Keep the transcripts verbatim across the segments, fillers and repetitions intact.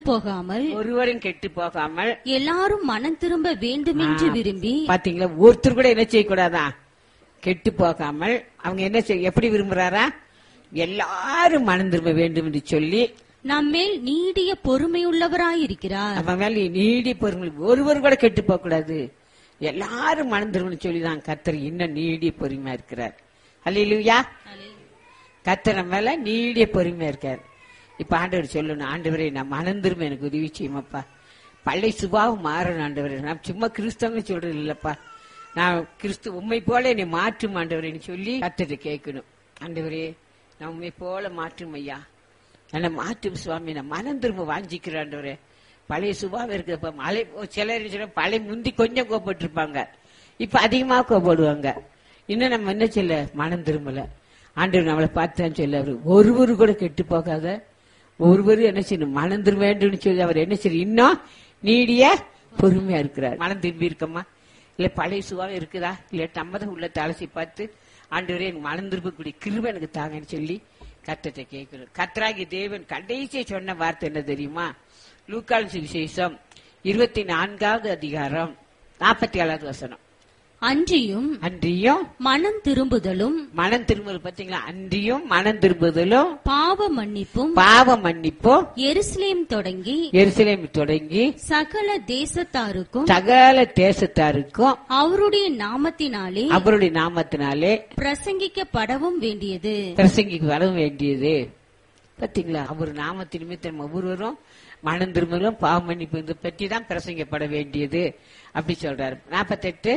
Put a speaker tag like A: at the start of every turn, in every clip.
A: போகாமல்
B: ஒருவரும் கெட்டு போகாமல்
A: எல்லாரும் மனம் திரும்ப வேண்டும் என்று விரும்பி.
B: பாத்தீங்களா, ஒருத்தர் கூட என்ன செய்யக்கூடாதா, கெட்டு போகாமல். அவங்க என்ன செய்ய எப்படி விரும்புறாரா, எல்லாரும் மனம் திரும்ப வேண்டும் என்று சொல்லி
A: நம்மேல் நீடிய பொறுமையுள்ளவராயிருக்கிறார்.
B: நம்ம மேல நீடிய பொறுமை, ஒருவர் கூட கெட்டு போக கூடாது, எல்லாரும் மனம் திரும்பணும் சொல்லிதான் கர்த்தர் இன்னும் நீடிய பொறுமையா இருக்கிறார். அல்லேலூயா. கர்த்தர் நம்ம மேல நீடிய பொறுமையா இருக்கார். இப்ப ஆண்டவர் சொல்லணும், ஆண்டவரே நான் மனம் திரும்ப எனக்கு உதவி செய்யுமாப்பா, பழைய சுபாவம் மாறணும் ஆண்டவரே. நான் சும்மா கிறிஸ்தவங்க சொல்றது இல்லப்பா, நான் கிறிஸ்து உண்மை போல என்னை மாற்றும் ஆண்டவரேன்னு சொல்லி கர்த்தரை கேட்கணும். ஆண்டவரே நான் உண்மை போல மாற்றும் ஐயா, என்னை மாற்றும் சுவாமி, நான் மனம் திரும்ப வாஞ்சிக்கிறேன் ஆண்டவரே. பழைய சுபாவம் இருக்குப்பா. மழை சிலர் சொல்ல பழைய முந்தி கொஞ்சம் கோபப்பட்டு இருப்பாங்க, இப்ப அதிகமா கோபப்படுவாங்க. இன்னும் நம்ம என்ன சொல்ல, மனம் திரும்பல. ஆண்டவர் நம்மளை பார்த்தான் சொல்ல, அவரு ஒருவரு கூட கெட்டு போகாத, ஒருவரும் என்ன செய்யணும், மனம் திரும்ப வேண்டும் சொல்லி அவர் என்ன செய்ய இன்னும் நீடிய பொறுமையா இருக்கிறார். மனம் திரும்பி இருக்கமா, இல்ல பழைய சுபாவம் இருக்குதா, இல்ல நம்மதான் உள்ள தலசி பார்த்து ஆண்டவரே எனக்கு மனம் திரும்பக்கூடிய கிருபை எனக்கு தாங்கன்னு சொல்லி கர்த்தரை கேட்கணும். கர்த்தராகிய தேவன் கடைசியை சொன்ன வார்த்தை என்ன தெரியுமா, லூக்கால் சுவிசேஷம் இருபத்தி நான்காவது அதிகாரம் நாற்பத்தி ஏழாவது வசனம்.
A: அன்றியும்
B: அன்றியும்
A: மனம் திரும்புதலும்,
B: மனம் திரும்புதல் பாத்தீங்களா, அன்றியும் மனம் திரும்புதலும்
A: பாவ மன்னிப்பும்
B: பாவ மன்னிப்பும்
A: எருசலேம் தொடங்கி
B: எருசலேம் தொடங்கி
A: சகல தேசத்தாருக்கும்
B: சகல தேசத்தாருக்கும்
A: அவருடைய நாமத்தினாலே
B: அவருடைய நாமத்தினாலே
A: பிரசங்கிக்கப்படவும் வேண்டியது.
B: பிரசங்கிக்கு வரவும் வேண்டியது. பாத்தீங்களா, அவர் நாமத்தின் நிமித்தம் ஒவ்வொருவரும் மனம் திரும்பலும் பாவ மன்னிப்பு இதை பற்றி தான் பிரசங்கப்பட வேண்டியது அப்படி சொல்றாரு. நாற்பத்தெட்டு,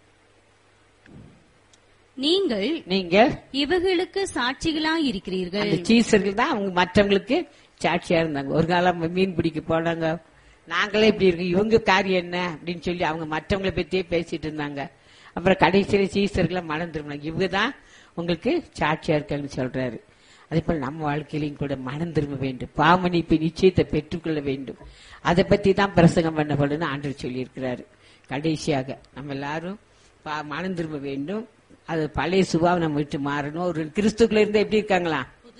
A: நீங்கள்
B: நீங்கள்
A: இவர்களுக்கு சாட்சிகளாயிருக்கிறீர்கள்.
B: அந்த சீசர்கள் தான் அவங்க மற்றவங்களுக்கு சாட்சியா இருந்தாங்க. ஒரு காலம் மீன் பிடிக்க போனாங்க, நாங்களே இப்படி இருக்கு, இவங்க காரியம் என்ன அப்படின்னு சொல்லி அவங்க மற்றவங்களை பத்தியே பேசிட்டு இருந்தாங்க. அப்புறம் கடைசியில சீசர்களை மனம் திரும்பினாங்க, இவங்கதான் உங்களுக்கு சாட்சியா இருக்காங்கன்னு சொல்றாரு. அதே போல நம்ம வாழ்க்கையிலையும் கூட மனம் திரும்ப வேண்டும், பாவமன்னிப்பு நிச்சயத்தை பெற்றுக்கொள்ள வேண்டும். அதை பத்தி தான் பிரசங்கம் பண்ணப்படும் ஆண்டவர் சொல்லி இருக்கிறாரு. கடைசியாக நம்ம எல்லாரும் மனம் திரும்ப வேண்டும், அது பழைய சுபாவம் நம்ம விட்டு மாறணும். ஒரு கிறிஸ்துக்குள்ள இருந்து எப்படி இருக்காங்களா,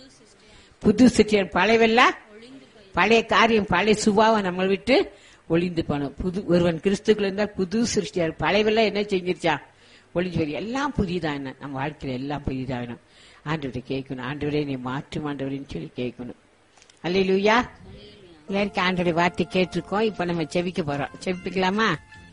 B: புது சிற்றியர், பழையவெல்ல பழைய காரியம் பழைய சுபாவம் நம்ம விட்டு ஒளிந்து போனோம். புது ஒருவன் கிறிஸ்துக்குள்ள இருந்தால் புது சிருஷ்டியார், பழையவெல்லாம் என்ன செஞ்சிருச்சா ஒளிஞ்சு போய் எல்லாம் புதியதான். என்ன நம்ம வாழ்க்கையில எல்லாம் புதியதாகணும். ஆண்டவரை கேட்கணும், ஆண்டவரே நீ மாற்றும் ஆண்டவரேன்னு சொல்லி கேட்கணும். அல்லேலூயா. எல்லாருக்கும் ஆண்டவருடைய வார்த்தை கேட்டிருக்கோம். இப்ப நம்ம செவிக்க போறோம். செவிக்கலாமா?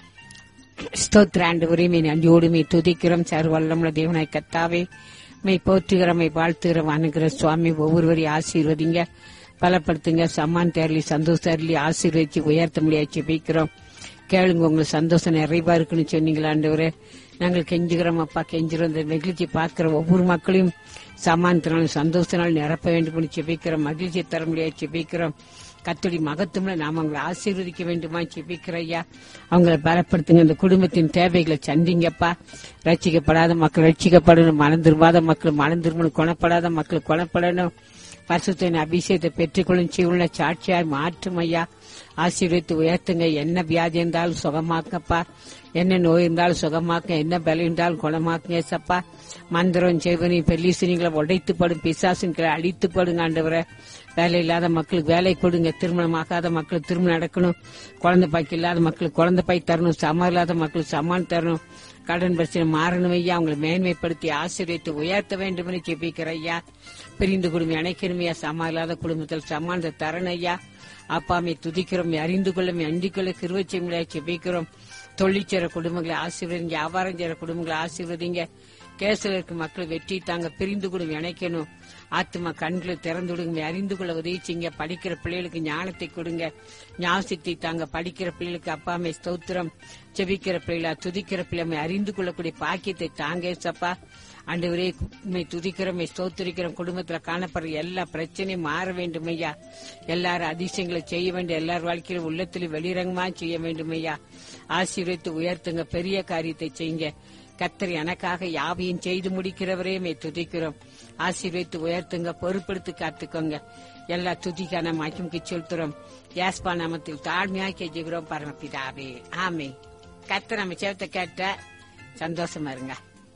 B: ஸ்தோத்திர ஆண்டவரே, மீ நன்றியோடு மீ துதிக்கிறோம். சர்வல்லமுள்ள தேவனாய் கர்த்தாவே, மை போற்றுகிறோம், மை வாழ்த்துகிறோம். அனுகிற சுவாமி ஒவ்வொருவரையும் ஆசீர்வதிங்க, பலப்படுத்துங்க, சம்மான் தேரலி சந்தோஷ தேரலி ஆசீர்வதிச்சு உயர்த்த முடியாது செபிக்கிறோம். கேளுங்க, உங்களுக்கு சந்தோஷம் நிறைவா இருக்குன்னு சொன்னீங்களா ஆண்டவரே. நாங்கள் கெஞ்சுகிறோம் அப்பா, கெஞ்சுறோம். இந்த மகிழ்ச்சி பார்க்கிற ஒவ்வொரு மக்களையும் சமானத்தினாலும் சந்தோஷத்தினால் நிரப்ப வேண்டும் செபிக்கிறோம். மகிழ்ச்சியை தர முடியாது செபிக்கிறோம். கர்த்தருடைய மகத்துவம்ல நாம் அவங்களை ஆசீர்வதிக்க வேண்டுமா செபிக்கிற ஐயா. அவங்களை பலப்படுத்துங்க, இந்த குடும்பத்தின் தேவைகளை சந்திங்கப்பா. ரட்சிக்கப்படாத மக்கள் ரட்சிக்கப்படணும், மனம் திரும்பாத மக்கள் மனம் திரும்பணும், குணப்படாத மக்கள் குணப்படணும். பரிசுத்தத்தின் அபிஷேகத்தை பெற்றுக்கொள்ளும் செய்யுள்ள சாட்சியார் மாற்றும் ஐயா. ஆசீர்வதித்து உயர்த்துங்க. என்ன வியாதி இருந்தாலும் சுகமாக்கப்பா, என்ன நோய் இருந்தாலும் சுகமாக்க, என்ன பலம் இருந்தாலும் குணமாக்குங்க சப்பா. மந்திரம் செய்வனி பெல்லீசனிகளை உடைத்துப்படும், பிசாசுகளை அழித்துப்படுங்க ஆண்டவரை. வேலை இல்லாத மக்களுக்கு வேலை கொடுங்க, திருமணமாகாத மக்களுக்கு திருமணம் நடக்கணும், குழந்தை பாய்க்கு இல்லாத மக்களுக்கு குழந்தை பாய் தரணும், சமான் இல்லாத மக்களுக்கு சமான் தரணும், கடன் பிரச்சனை மாறணும் ஐயா. அவங்களை மேன்மைப்படுத்தி ஆசீர்வதித்து உயர்த்த வேண்டும் என்று ஜெபிக்கிற ஐயா. பிரிந்து குடும்பம் அணைக்கணுமையா, சமான் இல்லாத குடும்பத்தில் சமானத்தை தரணும் ஐயா. அப்பாமை துதிக்கிறோம், அறிந்து கொள்ளும் அண்டிக் கொள்ள கிருபை செய்ய ஜெபிக்கிறோம். தொழிற்சேர குடும்பங்களை ஆசீர்வதிங்க, வியாபாரம் செய்யற குடும்பங்களை ஆசீர்வதிங்க. கேசல இருக்க மக்கள் வெற்றி தாங்க, பிரிந்து கொடுங்க, இணைக்கணும். ஆத்மா கண்களை திறந்து விடுங்க, அறிந்து கொள்ள உதவிச்சிங்க. படிக்கிற பிள்ளைகளுக்கு ஞானத்தை கொடுங்க, ஞாபகத்தை தாங்க. படிக்கிற பிள்ளைகளுக்கு அப்பாமை ஸ்தோத்திரம். செபிக்கிற பிள்ளைகளா துதிக்கிற பிள்ளைமை அறிந்து கொள்ளக்கூடிய பாக்கியத்தை தாங்க சப்பா. ஆண்டவரே உண்மை துதிக்கிறோம், ஸ்தோத்திரிக்கிறோம். குடும்பத்துல காணப்படுற எல்லா பிரச்சனையும் மாற வேண்டும் ஐயா. எல்லாரும் அதிசயங்களை செய்ய வேண்டும், எல்லார் வாழ்க்கையிலும் உள்ளத்திலும் வெளிரங்கமா செய்ய வேண்டும் ஐயா. ஆசீர்வதித்து உயர்த்துங்க, பெரிய காரியத்தை செய்யுங்க. கர்த்தர் எனக்காக யாவையும் செய்து முடிக்கிறவரே மே துதிக்கிறோம். ஆசீர்வதித்து உயர்த்துங்க, பொறுப்படுத்தி காத்துக்கோங்க. எல்லா துதிக்கான மகிமைக்கு செலுத்துறோம். யாஸ்பா நாமத்தில் தாழ்மையாக கெஞ்சுகிறோம் பரமபிதாவே, ஆமே. கர்த்தர் நம்ம சேவத்தை கேட்ட சந்தோஷமா இருங்க.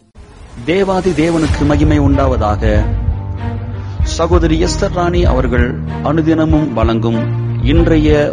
C: தேவாதி தேவனுக்கு மகிமை உண்டாவதாக. சகோதரி எஸ்தர் ராணி அவர்கள் அனுதினமும் வழங்கும் இன்றைய